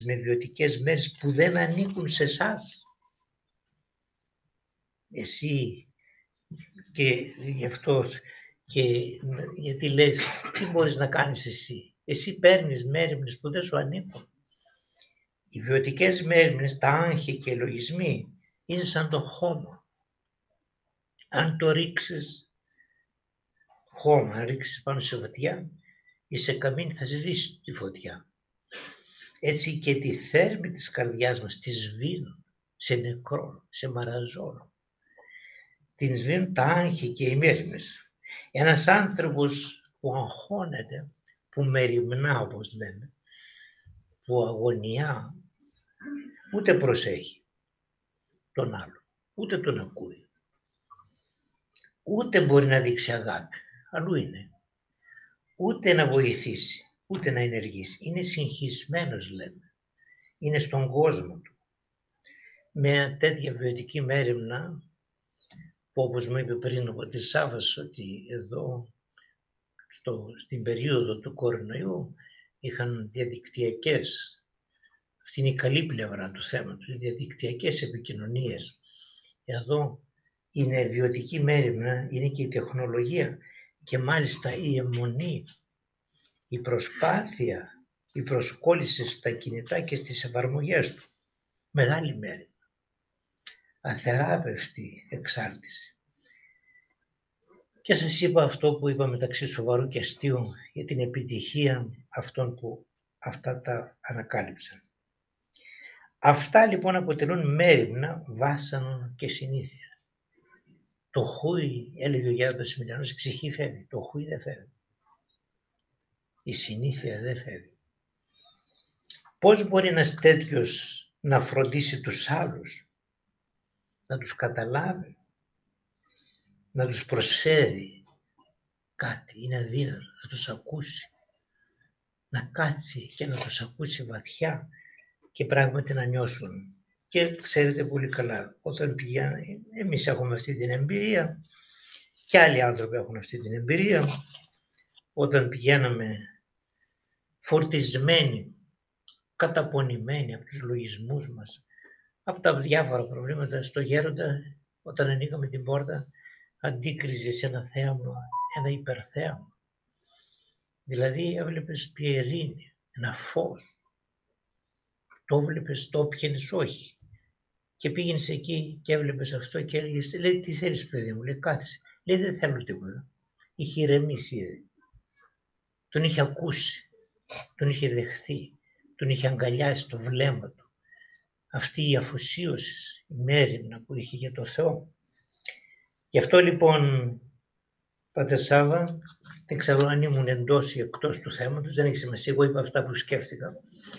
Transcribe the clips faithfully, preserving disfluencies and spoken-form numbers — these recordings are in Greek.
με βιωτικές μέρες που δεν ανήκουν σε εσάς. Εσύ και γι' αυτό και γιατί λες τι μπορείς να κάνεις εσύ. Εσύ παίρνεις μέριμνες που δεν σου ανήκουν. Οι βιωτικές μέριμνες, τα άγχη και οι λογισμοί είναι σαν το χώμα. Αν το ρίξεις χώμα, αν ρίξεις πάνω σε φωτιά, ή σε καμίνι θα σβήσει τη φωτιά. Έτσι και τη θέρμη της καρδιάς μας τη σβήνουν σε νεκρό, σε μαραζόρο. Την σβήνουν τα άγχη και οι μέριμνες. Ένας άνθρωπος που αγχώνεται, που μεριμνά όπως λέμε, που αγωνιά, ούτε προσέχει τον άλλο, ούτε τον ακούει, ούτε μπορεί να δείξει αγάπη, αλλού είναι, ούτε να βοηθήσει, ούτε να ενεργήσει. Είναι συγχυσμένος λέμε, είναι στον κόσμο του. Με τέτοια βιωτική μέριμνα, που όπως μου είπε πριν ο πατήρ Σάββας, ότι εδώ στο, στην περίοδο του κορονοϊού είχαν διαδικτυακές, αυτή είναι η καλή πλευρά του θέματος, οι διαδικτυακές επικοινωνίες. Εδώ είναι βιωτική μέριμνα, είναι και η τεχνολογία και μάλιστα η αιμονή, η προσπάθεια, η προσκόλληση στα κινητά και στις εφαρμογές του. Μεγάλη μέριμνα. Αθεράπευτη εξάρτηση. Και σας είπα αυτό που είπα μεταξύ σοβαρού και αστείου για την επιτυχία αυτών που αυτά τα ανακάλυψαν. Αυτά λοιπόν αποτελούν μέριμνα, βάσανο και συνήθεια. Το χούι, έλεγε ο Γιάννης Σημηλιανός, η ψυχή φεύγει, το χούι δεν φεύγει. Η συνήθεια δεν φεύγει. Πώς μπορεί ένας τέτοιος να φροντίσει τους άλλους, να τους καταλάβει, να τους προσφέρει κάτι, είναι αδύνατο, να τους ακούσει, να κάτσει και να τους ακούσει βαθιά και πράγματι να νιώσουν. Και ξέρετε πολύ καλά, όταν πηγαίνει, εμείς έχουμε αυτή την εμπειρία και άλλοι άνθρωποι έχουν αυτή την εμπειρία, όταν πηγαίναμε φορτισμένοι, καταπονημένοι από τους λογισμούς μας, από τα διάφορα προβλήματα, στο γέροντα, όταν ανοίγαμε την πόρτα, αντίκριζε σε ένα θέαμα, ένα υπερθέαμα. Δηλαδή έβλεπες πιερίνη, ένα φως. Το έβλεπες, το έπιανες, όχι. Και πήγαινες εκεί και έβλεπες αυτό και έλεγες, λέει, τι θέλεις παιδί μου, λέει, κάθισε. Λέει, δεν θέλω τίποτα. Είχε ηρεμήσει ήδη. Τον είχε ακούσει, τον είχε δεχθεί, τον είχε αγκαλιάσει το βλέμμα του. Αυτή η αφοσίωση, η μέριμνα που είχε για το Θεό. Γι' αυτό λοιπόν, Πατέρ Σάββα, δεν ξέρω αν ήμουν εντός ή εκτός του θέματος, δεν έχει σημασία, εγώ είπα αυτά που σκέφτηκα.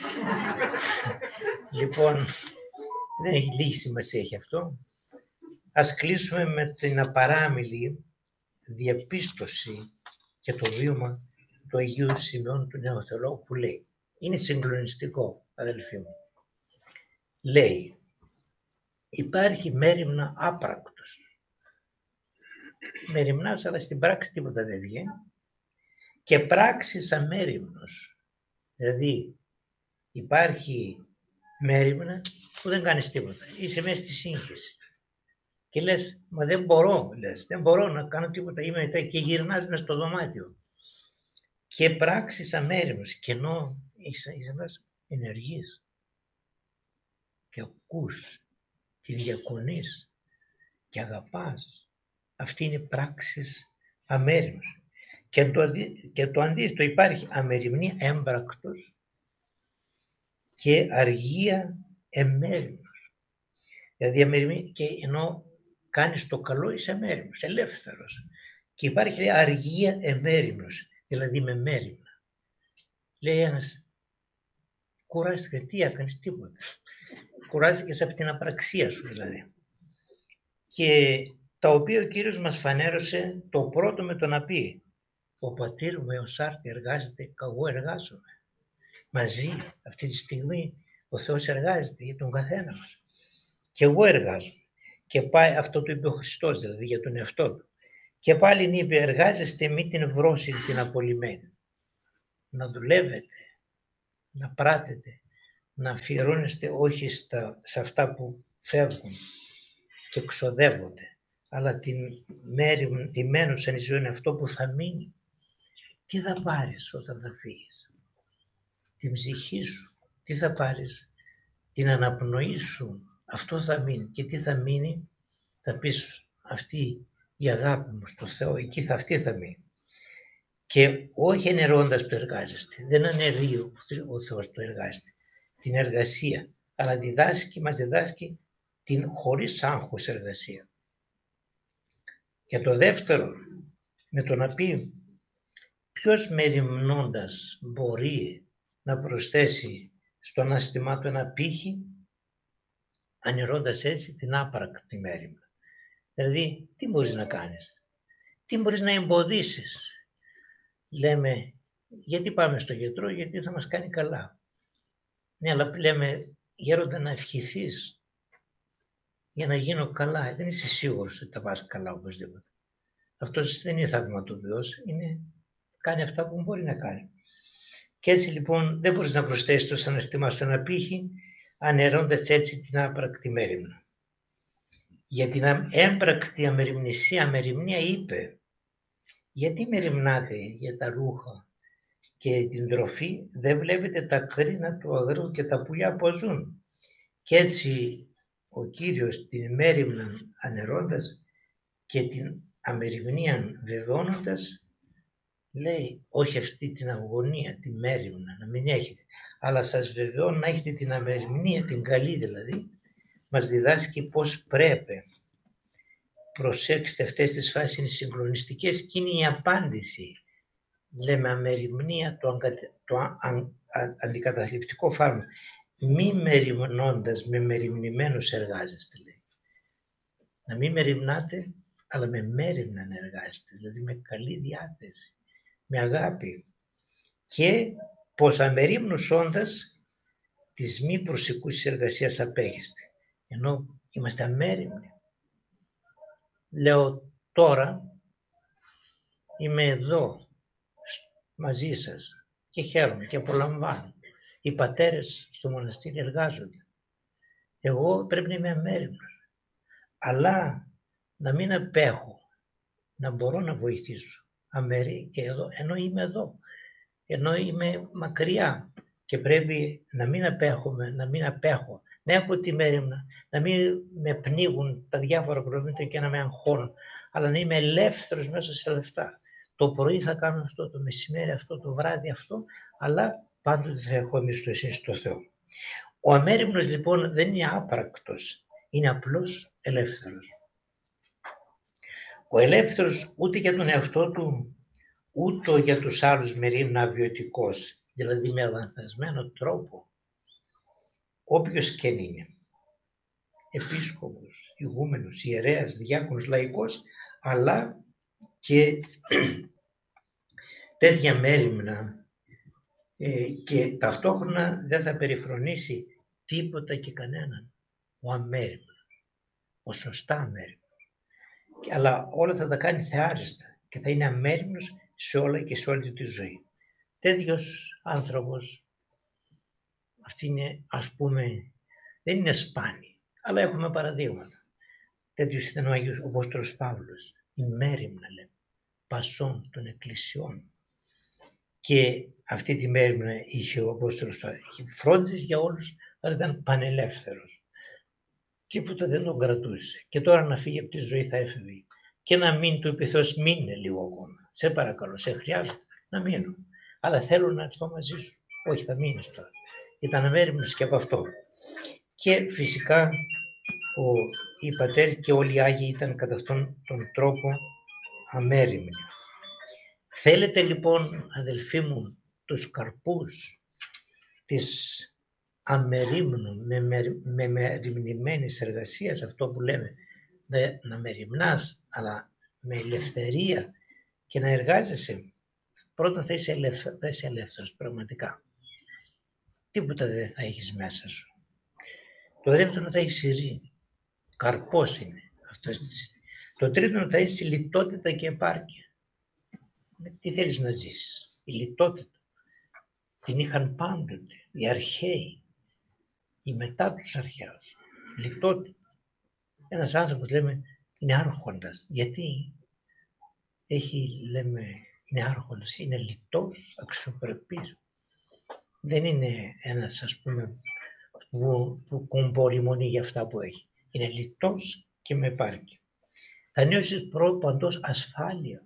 Λοιπόν, δεν έχει λίγη σημασία έχει αυτό. Ας κλείσουμε με την απαράμιλη διαπίστωση και το βίωμα του Αγίου Σημειών του Νέου Θεολόγου που λέει, είναι συγκλονιστικό αδελφοί μου. Λέει, υπάρχει μέριμνα άπρακτος. Μεριμνάς, αλλά στην πράξη τίποτα δεν βγαίνει. Και πράξεις αμέριμνος. Δηλαδή, υπάρχει μέριμνα που δεν κάνεις τίποτα. Είσαι μέσα στη σύγχυση. Και λες, μα δεν μπορώ, λες, δεν μπορώ να κάνω τίποτα. Είμαι εδώ και γυρνάς μες στο δωμάτιο. Και πράξεις αμέριμνος. Και ενώ είσαι, είσαι μέσα ενεργείς. Και ακούς. Και διακονείς. Και αγαπάς. Αυτή είναι πράξεις αμέριμνος. Και το, και το αντίθετο υπάρχει αμεριμνή έμπρακτος και αργία εμέριμνος. Δηλαδή αμεριμνή, και ενώ κάνεις το καλό είσαι αμέριμνος, ελεύθερος. Και υπάρχει λέει, αργία εμέριμνος, δηλαδή με μέριμνα. Λέει ένας, κουράστηκες, τι έκανες, τίποτα. Κουράστηκες από την απραξία σου δηλαδή. Και τα οποία ο Κύριος μας φανέρωσε το πρώτο με το να πει «Ο πατήρ μου ο Σάρτη εργάζεται, και εγώ εργάζομαι». Μαζί αυτή τη στιγμή ο Θεός εργάζεται για τον καθένα μας. Και εγώ εργάζομαι. Και πάει, αυτό το είπε ο Χριστός δηλαδή για τον εαυτό του. Και πάλι είπε εργάζεστε μη την βρόσιλη την απολυμένη. Να δουλεύετε, να πράτετε να αφιερώνεστε όχι στα, σε αυτά που φεύγουν και εξοδεύονται, αλλά την μέρη, τη μένουσα η ζωή είναι αυτό που θα μείνει. Τι θα πάρεις όταν θα φύγεις? Την ψυχή σου. Τι θα πάρεις? Την αναπνοή σου. Αυτό θα μείνει. Και τι θα μείνει? Θα πεις αυτή η αγάπη μου στο Θεό, εκεί θα, αυτή θα μείνει. Και όχι ενεργώντας το εργάζεστε. Δεν αναιρεί ο Θεός το εργάζεστε. Την εργασία. Αλλά διδάσκει, μας διδάσκει την χωρίς άγχος εργασία. Και το δεύτερο, με το να πει ποιος μεριμνώντας μπορεί να προσθέσει στο ανάστημά του ένα πύχη, ανηρώντας έτσι την άπρακτη μέριμνα. Δηλαδή, τι μπορείς να κάνεις? Τι μπορείς να εμποδίσεις? Λέμε, γιατί πάμε στο γιατρό? Γιατί θα μας κάνει καλά. Ναι, αλλά λέμε, γέροντα, να ευχηθείς για να γίνω καλά. Δεν είσαι σίγουρος ότι θα πας καλά οπωσδήποτε. Αυτός δεν είναι θαυματοποιός, είναι, κάνει αυτά που μπορεί να κάνει. Και έτσι λοιπόν δεν μπορείς να προσθέσεις το αναστημά σου ένα πύχη, αναιρώντας έτσι την άπρακτη μέριμνα. Για την έμπρακτη αμεριμνησία, αμεριμνία είπε, γιατί μεριμνάτε για τα ρούχα και την τροφή, δεν βλέπετε τα κρίνα του αγρού και τα πουλιά που ζουν? Και έτσι ο Κύριος την μέριμνα αναιρώντας και την αμεριμνία βεβαιώνοντας, λέει, όχι αυτή την αγωνία, τη μέριμνα, να μην έχετε, αλλά σας βεβαιώνω να έχετε την αμεριμνία, την καλή δηλαδή, μας διδάσκει πώς πρέπει. Προσέξτε, αυτές τις φάσεις είναι συγκλονιστικές και είναι η απάντηση. Λέμε αμεριμνία, το, αγκα... το α... Α... αντικαταθλιπτικό φάρμακο. Μη μεριμνώντας με μεριμνημένους εργάζεστε, λέει. Να μην μεριμνάτε, αλλά με μέριμνα να εργάζεστε, δηλαδή με καλή διάθεση, με αγάπη. Και πως αμερίμνους όντας της μη προσηκούς εργασίας απέχεστε. Ενώ είμαστε αμέριμνοι. Λέω τώρα είμαι εδώ μαζί σας και χαίρομαι και απολαμβάνω. Οι πατέρες στο μοναστήρι εργάζονται. Εγώ πρέπει να είμαι αμέριμνος. Αλλά να μην απέχω, να μπορώ να βοηθήσω. Αμερί και εδώ, ενώ είμαι εδώ, ενώ είμαι μακριά και πρέπει να μην απέχομαι, να μην απέχω, να έχω τη μέριμνα, να μην με πνίγουν τα διάφορα προβλήματα και να με αγχώνουν, αλλά να είμαι ελεύθερος μέσα σε λεφτά. Το πρωί θα κάνω αυτό, το μεσημέρι αυτό, το βράδυ αυτό, αλλά πάντοτε θα έχω εμπιστοσύνη στο Θεό. Ο αμέριμνος λοιπόν δεν είναι άπρακτος, είναι απλώς ελεύθερος. Ο ελεύθερος ούτε για τον εαυτό του, ούτε για τους άλλους μερίμνα βιωτικός, δηλαδή με λανθασμένο τρόπο. Όποιος και είναι, επίσκοπος, ηγούμενος, ιερέας, διάκονος, λαϊκός, αλλά και τέτοια μέριμνα ε, και ταυτόχρονα δεν θα περιφρονήσει τίποτα και κανέναν. Ο αμέριμνος, ο σωστά αμέριμνος. Αλλά όλα θα τα κάνει θεάριστα και θα είναι αμέριμνος σε όλα και σε όλη τη ζωή. Τέτοιος άνθρωπος, αυτή είναι, ας πούμε, δεν είναι σπάνιοι, αλλά έχουμε παραδείγματα. Τέτοιος ήταν ο Άγιος ο Απόστολος Παύλος, η μέριμνα λέμε, πασών των εκκλησιών. Και αυτή τη μέριμνα είχε ο Απόστολος Παύλος, είχε φρόντιζε για όλους, αλλά ήταν πανελεύθερος. Τίποτα δεν τον κρατούσε. Και τώρα να φύγει από τη ζωή θα έφευγε. Και να μην του είπε Θεός, μείνε λίγο ακόμα. Σε παρακαλώ, σε χρειάζεται να μείνω. Αλλά θέλω να έρθω μαζί σου. Όχι, θα μείνεις τώρα. Ήταν αμέριμνος και από αυτό. Και φυσικά ο, οι πατέρες και όλοι οι Άγιοι ήταν κατά αυτόν τον τρόπο αμέριμνοι. Θέλετε λοιπόν, αδελφοί μου, τους καρπούς της αμερίμνου, με, με, με μεριμνημένης εργασίας, αυτό που λέμε, να, να μεριμνάς, αλλά με ελευθερία και να εργάζεσαι, πρώτα θα είσαι, ελεύθερος, θα είσαι ελεύθερος πραγματικά. Τίποτα δεν θα έχεις μέσα σου. Το δεύτερο θα έχεις ειρήνη. Καρπός είναι αυτό. Το τρίτο θα έχεις λιτότητα και επάρκεια. Τι θέλεις να ζήσεις? Η λιτότητα την είχαν πάντοτε οι αρχαίοι. ή μετά τους αρχαίους. Λιτότητα. Ένας άνθρωπος, λέμε, είναι άρχοντας. Γιατί έχει, λέμε, είναι άρχοντας, είναι λιτός, αξιοπρεπής. Δεν είναι ένας, ας πούμε, που, που κομπορημονεί για αυτά που έχει. Είναι λιτός και με επάρκεια. Θα νιώσεις παντός ασφάλεια.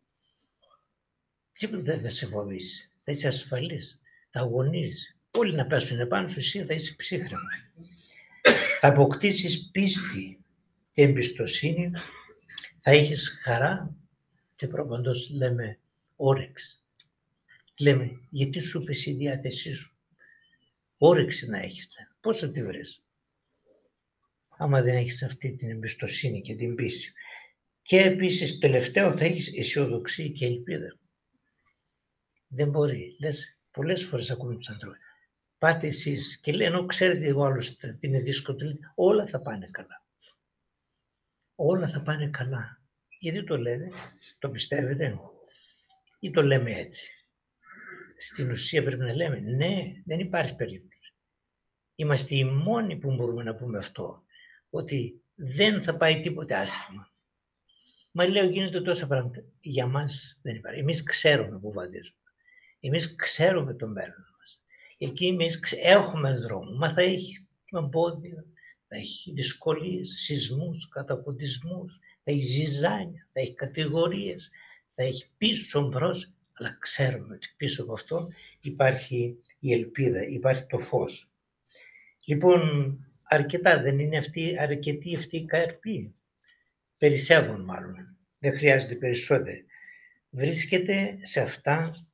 Τίποτα δεν σε φοβίζει. Θα είσαι ασφαλής. Θα αγωνίζεις. Όλοι να πέσουν επάνω σου, εσύ θα είσαι ψύχρεμος. Θα αποκτήσεις πίστη και εμπιστοσύνη. Θα έχεις χαρά και προπαντός, λέμε, όρεξη. Λέμε, γιατί σου είπες η διάθεσή σου. Όρεξη να έχεις. Πώς θα τη βρεις άμα δεν έχεις αυτή την εμπιστοσύνη και την πίστη. Και επίσης τελευταίο θα έχεις αισιοδοξία και ελπίδα. Δεν μπορεί. Λες, πολλές φορές ακούμε τους ανθρώπους. Πάτε εσείς και λέει, ενώ ξέρετε εγώ άλλος είναι δύσκολο, όλα θα πάνε καλά. Όλα θα πάνε καλά. Γιατί το λέτε, το πιστεύετε ή το λέμε έτσι. Στην ουσία πρέπει να λέμε, ναι, δεν υπάρχει περίπτωση. Είμαστε οι μόνοι που μπορούμε να πούμε αυτό, ότι δεν θα πάει τίποτε άσχημα. Μα λέω γίνεται τόσα πράγματα. Για μας δεν υπάρχει. Εμείς ξέρουμε που βαδίζουμε. Εμείς ξέρουμε το μέλλον μας. Εκεί εμείς έχουμε δρόμο. Μα θα έχει εμπόδια, θα έχει δυσκολίες, σεισμούς, καταποντισμούς, θα έχει ζυζάνια, θα έχει κατηγορίες, θα έχει πίσω μπρος, αλλά ξέρουμε ότι πίσω από αυτό υπάρχει η ελπίδα, υπάρχει το φως. Λοιπόν, αρκετά δεν είναι αυτή, αρκετή αυτή η καρπή. Περισσεύουν μάλλον, δεν χρειάζεται περισσότερο. Βρίσκεται σε αυτά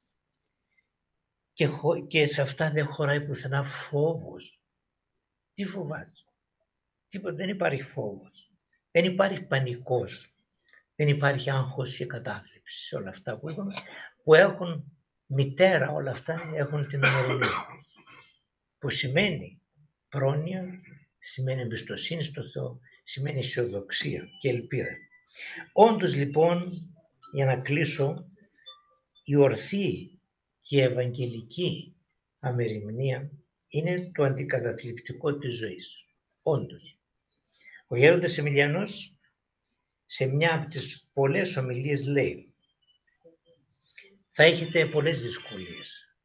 και, και σε αυτά δεν χωράει πουθενά φόβος. Τι φοβάσαι. Τίποτα, δεν υπάρχει φόβος. Δεν υπάρχει πανικός. Δεν υπάρχει άγχος και κατάθλιψη σε όλα αυτά που είπαμε, που έχουν μητέρα όλα αυτά, έχουν την αμερολία. Που σημαίνει πρόνοια, σημαίνει εμπιστοσύνη στο Θεό, σημαίνει αισιοδοξία και ελπίδα. Όντως λοιπόν, για να κλείσω, η ορθή και η ευαγγελική αμεριμνία είναι το αντικαταθλιπτικό της ζωής. Όντως. Ο Γέροντας Εμιλιανός σε μια από τις πολλές ομιλίες λέει, θα έχετε πολλές δυσκολίες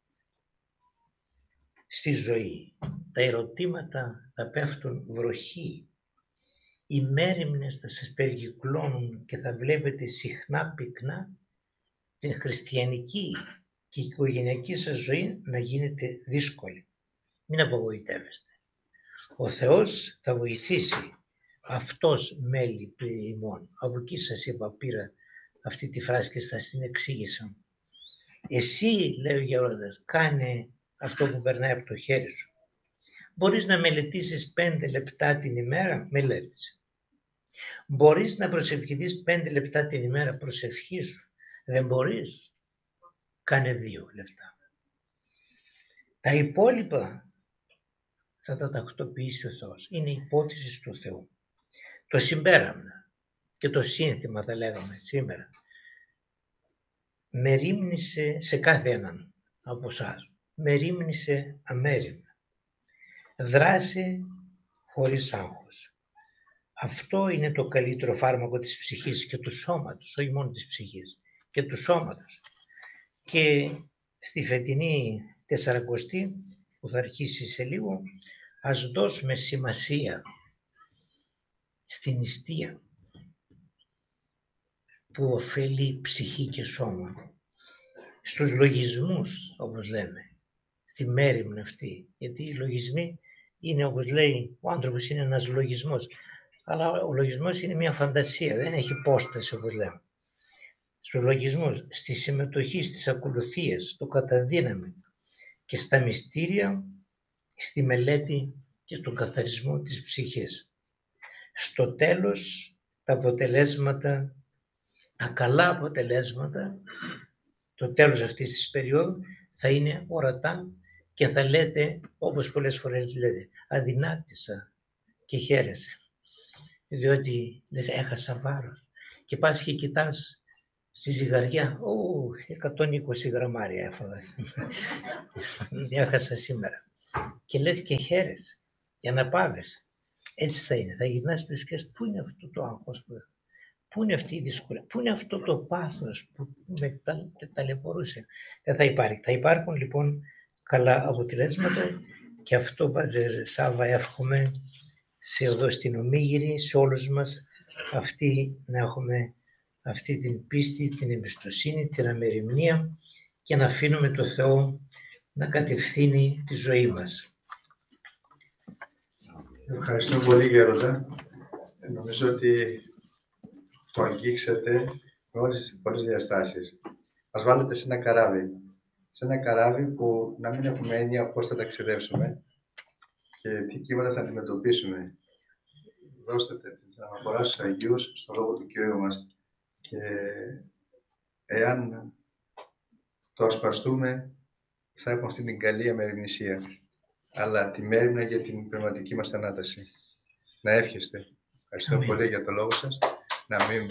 στη ζωή. Τα ερωτήματα θα πέφτουν βροχή. Οι μέριμνες θα σας περικυκλώνουν και θα βλέπετε συχνά πυκνά την χριστιανική και η οικογενειακή σας ζωή να γίνεται δύσκολη. Μην απογοητεύεστε. Ο Θεός θα βοηθήσει. Αυτός μέλη ημών. Από εκεί σας είπα, πήρα αυτή τη φράση και σας την εξήγησα. Εσύ, λέει ο Γέροντας, κάνε αυτό που περνάει από το χέρι σου. Μπορείς να μελετήσεις πέντε λεπτά την ημέρα, μελέτησε. Μπορείς να προσευχηθείς πέντε λεπτά την ημέρα, προσευχή σου. Δεν μπορείς, κάνε δύο λεπτά. Τα υπόλοιπα θα τα τακτοποιήσει ο Θεός. Είναι υπόθεση του Θεού. Το συμπέρασμα και το σύνθημα θα λέγαμε σήμερα. Μερίμνησε σε κάθε έναν από εσάς. Μερίμνησε αμέριμνα. Δράσε χωρίς άγχος. Αυτό είναι το καλύτερο φάρμακο της ψυχής και του σώματος, όχι μόνο της ψυχής, και του σώματος. Και στη φετινή τεσσαρακοστή που θα αρχίσει σε λίγο, ας δώσουμε σημασία στην νηστεία που ωφελεί ψυχή και σώμα, στους λογισμούς όπως λέμε, στη μέριμνα αυτή, γιατί οι λογισμοί είναι όπως λέει ο άνθρωπος είναι ένας λογισμός, αλλά ο λογισμός είναι μια φαντασία, δεν έχει υπόσταση όπως λέμε. Στους λογισμούς, στη συμμετοχή στις ακολουθίες, το καταδύναμη και στα μυστήρια, στη μελέτη και στον καθαρισμό της ψυχής. Στο τέλος, τα αποτελέσματα, τα καλά αποτελέσματα, το τέλος αυτής της περίοδου θα είναι ορατά και θα λέτε, όπως πολλές φορές λέτε, αδυνάτησα και χαίρεσαι. Διότι λες, έχασα βάρος και πας και κοιτάς στη ζυγαριά, ου, εκατόν είκοσι γραμμάρια έφαγα. Έχασα σήμερα. και λες και χαίρεσαι για να πάβεις. Έτσι θα είναι. Θα γυρνάς πίσω και λες, πού είναι αυτό το άγχος που έχω, πού είναι αυτή η δυσκολία, πού είναι αυτό το πάθος που με τα, ταλαιπωρούσε. Δεν θα υπάρχει. Θα υπάρχουν λοιπόν καλά αποτελέσματα και αυτό, Πατέρ Σάβα, εύχομαι σε εδώ στην Ομίγυρη, σε όλους μας, αυτή, να έχουμε αυτή την πίστη, την εμπιστοσύνη, την αμεριμνία και να αφήνουμε το Θεό να κατευθύνει τη ζωή μας. Ευχαριστώ πολύ, Γέροντα. Νομίζω ότι το αγγίξατε με όλες τις πολλές διαστάσεις. Μας βάλετε σε ένα καράβι. Σε ένα καράβι που να μην έχουμε έννοια πώς θα ταξιδέψουμε και τι κύματα θα αντιμετωπίσουμε. Δώστε τις αναφορά στους Αγίους στο λόγο του Κυρίου μας και εάν το ασπαστούμε θα έχουμε αυτή την καλή αμεριμνησία, αλλά τη μέριμνα για την πνευματική μας ανάταση. Να εύχεστε. Ευχαριστώ Αμήν. Πολύ για το λόγο σας. Να μην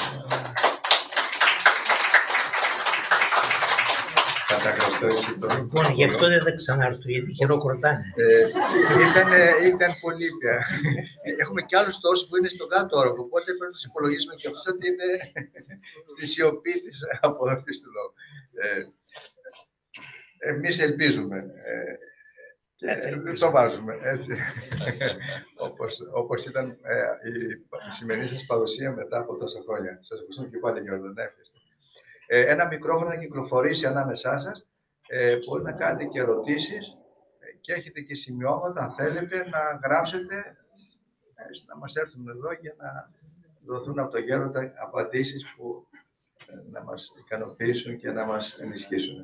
κατακραστώ έτσι το... Λοιπόν, γι' αυτό δεν θα ξανάρθω, γιατί χειροκροτάνε. Ε, ήταν, ήταν πολύ πια. Έχουμε και άλλους τόσους που είναι στον κάτω όροφο, οπότε πρέπει να τους υπολογίσουμε και αυτό ότι είναι στη σιωπή της αποδοχής του λόγου. Ε, εμείς ελπίζουμε. Ε, δεν το βάζουμε, έτσι. όπως, όπως ήταν ε, η, η σημερινή σας παρουσία μετά από τόσα χρόνια. Σας ευχαριστούμε και πάλι για όλο. Ε, ένα μικρόφωνο να κυκλοφορήσει ανάμεσά σας. Ε, μπορεί να κάνετε και ερωτήσεις ε, και έχετε και σημειώματα, αν θέλετε, να γράψετε, ε, να μας έρθουν εδώ για να δοθούν από το Γέροντα απαντήσεις που ε, να μας ικανοποιήσουν και να μας ενισχύσουν.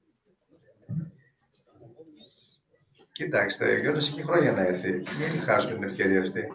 Κοιτάξτε, ο Γιώργος έχει χρόνια να έρθει. Μην χάσουμε την ευκαιρία αυτή.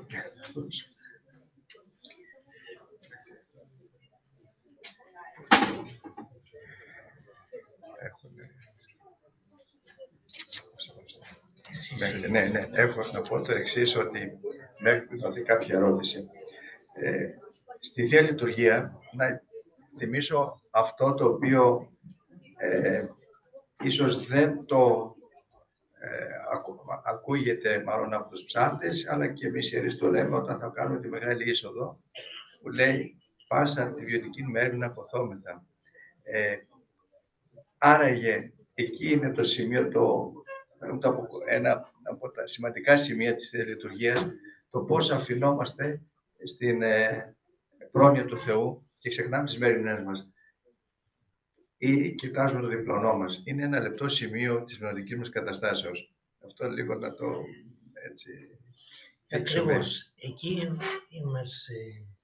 Ναι, ναι, ναι, έχω να πω το εξής, ότι μέχρι που δοθεί κάποια ερώτηση. Ε, στη Θεία Λειτουργία, να θυμίσω αυτό το οποίο ε, ίσως δεν το ε, ακού, ακούγεται μάλλον από τους ψάλτες, αλλά και εμείς οι ιερείς το λέμε όταν θα κάνουμε τη Μεγάλη Είσοδο, που λέει «Πάσα τη βιωτική μέρημνα αποθόμεθα». Ε, άραγε, εκεί είναι το σημείο, το, ένα από τα σημαντικά σημεία της Θείας Λειτουργίας, το πώς αφινόμαστε στην ε, πρόνοια του Θεού και ξεχνάμε τις μέρημνές μας. Ή κοιτάζουμε το διπλανό μας. Είναι ένα λεπτό σημείο της πνευματικής μας καταστάσεως. Αυτό λίγο να το έτσι... Ακριβώς. Εκεί είμαστε...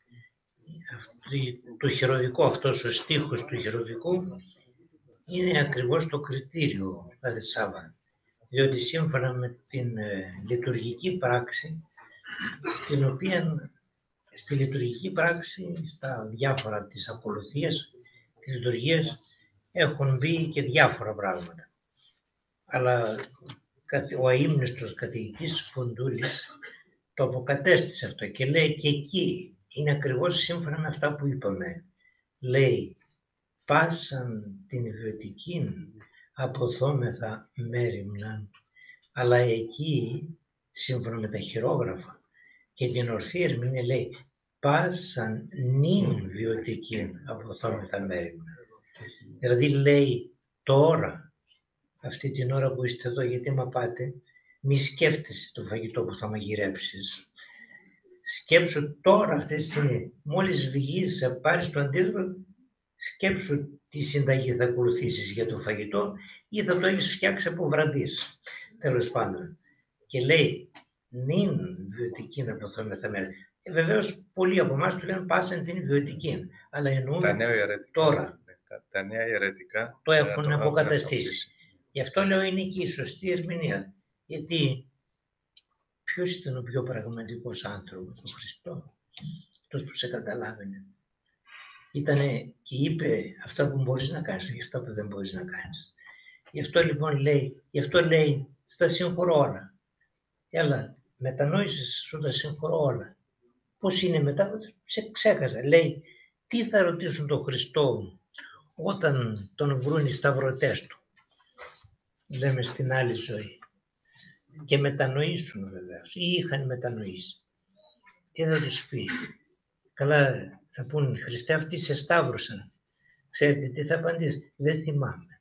Το χειροβικό, αυτός ο στίχος του χειροβικού είναι ακριβώς το κριτήριο, δηλαδή Σάββα. Διότι σύμφωνα με την ε, λειτουργική πράξη, την οποία στη λειτουργική πράξη, στα διάφορα της ακολουθίας, της λειτουργίας, έχουν μπει και διάφορα πράγματα. Αλλά ο αείμνηστος καθηγητής Φουντούλης το αποκατέστησε αυτό και λέει και εκεί είναι ακριβώς σύμφωνα με αυτά που είπαμε. Λέει, πάσαν την βιωτική αποθόμεθα μέριμνα, αλλά εκεί, σύμφωνα με τα χειρόγραφα και την ορθή ερμηνεία, λέει, πάσαν νυν βιωτική αποθόμεθα μέριμνα. Δηλαδή λέει, τώρα, αυτή την ώρα που είστε εδώ, γιατί μα πάτε, μη σκέφτεσαι το φαγητό που θα μαγειρέψεις. Σκέψου τώρα αυτή τη στιγμή, μόλις βγεις, θα πάρεις το αντίδρομο, σκέψου τι συνταγή θα ακολουθήσεις για το φαγητό ή θα το έχεις φτιάξει από βραδείς, τέλος πάντων. Και λέει, νυν βιωτική αποθόμεθα μέριμνα. Ε, βεβαίως, πολλοί από εμάς του λένε πάσαν την βιωτική, αλλά εννοούν τώρα. Τα, τα νέα ιερετικά το έχουν το αποκαταστήσει. Γι' αυτό λέω είναι και η σωστή ερμηνεία. Γιατί ποιος ήταν ο πιο πραγματικός άνθρωπος, ο Χριστός, αυτός που σε καταλάβαινε. Ήτανε και είπε αυτά που μπορείς να κάνεις και αυτά που δεν μπορείς να κάνεις. Γι' αυτό λοιπόν λέει, γι' αυτό λέει στα συγχωρώ όλα. Έλα, μετανόησες, σου τα συγχωρώ όλα. Πώς είναι μετά, σε ξέχασα. Λέει, τι θα ρωτήσουν τον Χριστό όταν τον βρουν οι σταυρωτές του. Λέμε στην άλλη ζωή. και μετανοήσουν βεβαίως, ή είχαν μετανοήσει. Τι θα τους πει? Καλά, θα πούν, Χριστέ, αυτοί σε σταύρωσαν. Ξέρετε τι θα απαντήσει? Δεν θυμάμαι.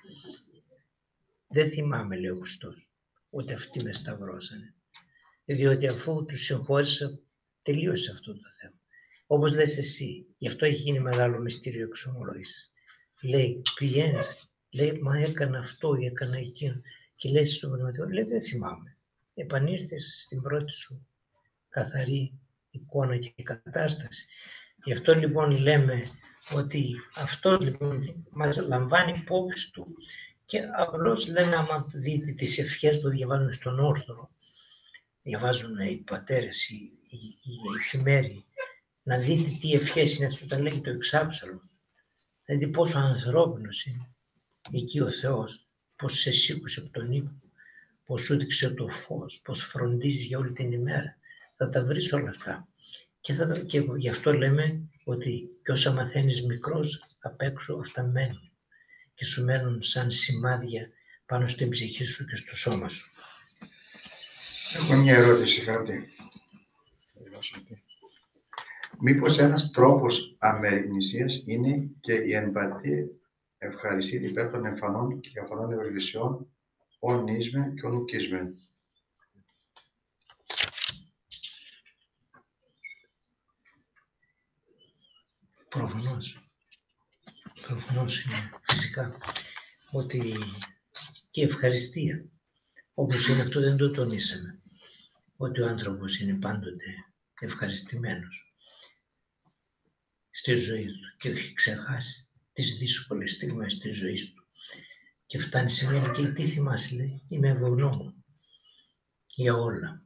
Δεν θυμάμαι, λέει ο Χριστός, ούτε αυτοί με σταυρώσανε. Διότι αφού τους συγχώρησα, τελείωσε αυτό το θέμα. Όπως λες εσύ, γι' αυτό έχει γίνει μεγάλο μυστήριο εξομολόγησης. Λέει, πηγαίνεις, λέει, μα έκανα αυτό ή έκανα εκείνο. Και λέει στον πνευματικό, λέει, δεν θυμάμαι. Επανήρθες στην πρώτη σου καθαρή εικόνα και κατάσταση. Γι' αυτό λοιπόν λέμε ότι αυτό λοιπόν μας λαμβάνει υπόψη του και απλώς λένε, άμα δείτε τις ευχές που διαβάζουν στον όρθρο, διαβάζουν οι πατέρες, οι, οι, οι εφημέροι, να δείτε τι ευχές είναι, αυτό τα λέει το εξάψαλο. Δηλαδή πόσο ανθρώπινος είναι εκεί ο Θεός, πώς σε σήκωσε από τον ύπνο, πώς σου έδειξε το φως, πώς φροντίζεις για όλη την ημέρα. Θα τα βρεις όλα αυτά. Και, θα, και γι' αυτό λέμε ότι και όσα μαθαίνεις μικρός, απ' έξω αυτά μένουν και σου μένουν σαν σημάδια πάνω στην ψυχή σου και στο σώμα σου. Έχω μια ερώτηση, Χάρτη. Μήπως ένας τρόπος αμεριμνησίας είναι και η εμπατή ευχαριστή υπέρ των εμφανών και καθαρών ευεργεσιών, ον ίσμεν και ον ουκίσμεν. Προφανώς. Προφανώς είναι φυσικά ότι και ευχαριστία, όπως είναι αυτό δεν το τονίσαμε, ότι ο άνθρωπος είναι πάντοτε ευχαριστημένος στη ζωή του και έχει ξεχάσει τις δύσκολες στιγμές της ζωής του και φτάνει σε μια ηλικία, τι θυμάσαι, λέει, είμαι ευγνώμων για όλα.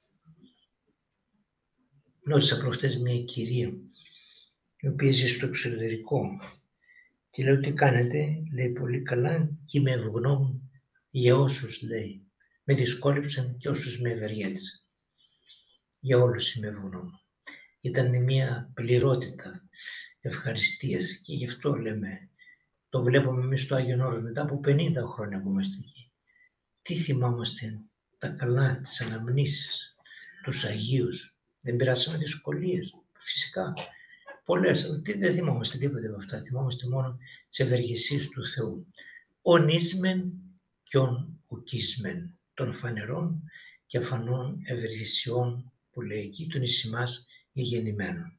Γνώρισα προχτές μια κυρία η οποία ζει στο εξωτερικό και λέω, τι κάνετε? Λέει, πολύ καλά και είμαι ευγνώμων για όσους, λέει, με δυσκόλεψαν και όσους με ευεργέτησαν. Για όλους είμαι ευγνώμων. Ήταν μια πληρότητα ευχαριστίας και γι' αυτό λέμε, το βλέπουμε εμείς στο Άγιον Όρος μετά από πενήντα χρόνια που είμαστε εκεί. Τι θυμάμαστε? Τα καλά, τις αναμνήσεις, τους Αγίους. Δεν πειράσαμε δυσκολίες, φυσικά. Πολλές, δεν θυμόμαστε τίποτα από αυτά, θυμόμαστε μόνο τις ευεργεσίες του Θεού. Ον ίσμεν και ον ουκίσμεν, των φανερών και αφανών ευεργεσιών που λέει εκεί, των εις ημάς γεννημένων.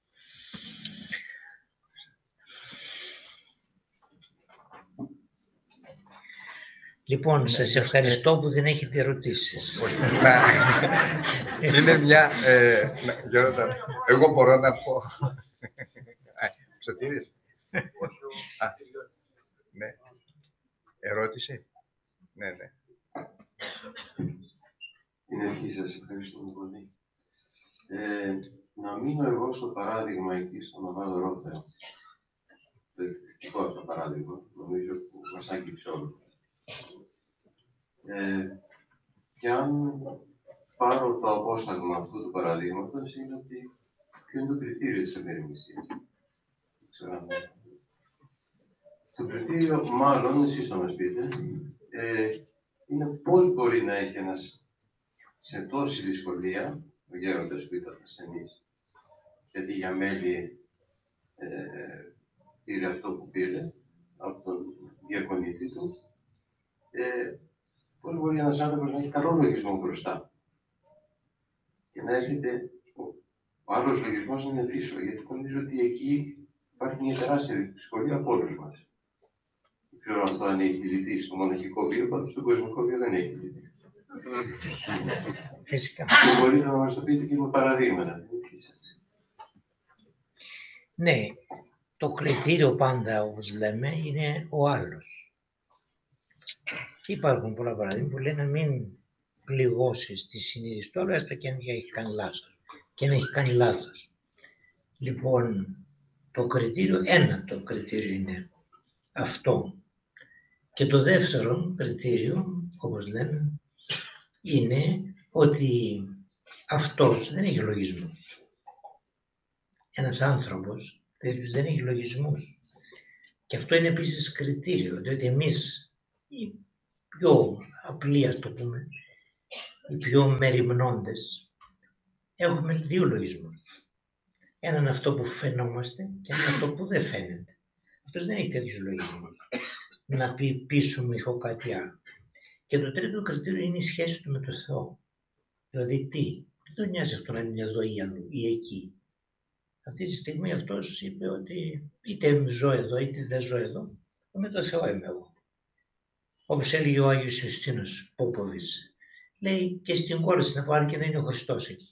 Λοιπόν, ναι, σας ευχαριστώ που δεν έχετε ερωτήσεις. Είναι μια... Ε, ναι, Γιώργο, εγώ μπορώ να πω... Σωτήρης. Α, ναι. Ερώτηση. Ναι, ναι. Την αρχή σας, ευχαριστούμε πολύ. Ε, να μείνω εγώ στο παράδειγμα εκεί στο Μεγάλο Ρόθεο. Το εκπληκτικό αυτό παράδειγμα, νομίζω που μας άγγιξε όλους. Ε, και αν πάρω το απόσταγμα αυτού του παραδείγματος, είναι ότι ποιο είναι το κριτήριο της ευερμηνίας. Το κριτήριο, μάλλον, εσείς θα μας πείτε, ε, είναι πώς μπορεί να έχει ένας σε τόση δυσκολία, ο γέροντας που ήταν ασθενής, γιατί για μέλη ε, πήρε αυτό που πήρε από τον διακονίτη του, ε, πώς μπορεί ένας άνθρωπος να έχει καλό λογισμό μπροστά και να έρχεται ο, ο άλλος λογισμός να είναι πίσω, γιατί νομίζω ότι εκεί υπάρχει μια τεράστια δυσκολία από όλους μας. Δεν ξέρω αυτό αν έχει λυθεί στο μοναχικό βίο, πάντως στο κοσμικό βίο δεν έχει λυθεί. Φυσικά. Και μπορείτε να μας το πείτε και με παραδείγματα. Ναι, το κριτήριο πάντα, όπως λέμε, είναι ο άλλος. Υπάρχουν πολλά παραδείγματα που λένε να μην πληγώσεις τη συνείδηση του άλλου, έστω και αν έχει κάνει λάθος. Και αν έχει κάνει λάθος. Λοιπόν, το κριτήριο, ένα το κριτήριο είναι αυτό. Και το δεύτερο κριτήριο, όπως λένε, είναι ότι αυτός δεν έχει λογισμούς. Ένας άνθρωπος δεν έχει λογισμούς. Και αυτό είναι επίσης κριτήριο, διότι εμείς, οι πιο απλοί, ας το πούμε, οι πιο μεριμνώντες, έχουμε δύο λογισμούς. Έναν αυτό που φαινόμαστε και έναν αυτό που δεν φαίνεται. Αυτός δεν έχει τέτοιους λογισμούς. Να πει πίσω μου έχω κάτι άλλο. Και το τρίτο κριτήριο είναι η σχέση του με το Θεό. Δηλαδή τι, δεν τον νοιάζει αυτό να είναι εδώ ή αλλού ή εκεί. Αυτή τη στιγμή αυτός είπε ότι είτε ζω εδώ είτε δεν ζω εδώ, με το Θεό είμαι εγώ. Όπως έλεγε ο Άγιος Ιουστίνος Πόποβιτς, λέει και στην κόρη να πάρει και δεν είναι ο Χριστός εκεί.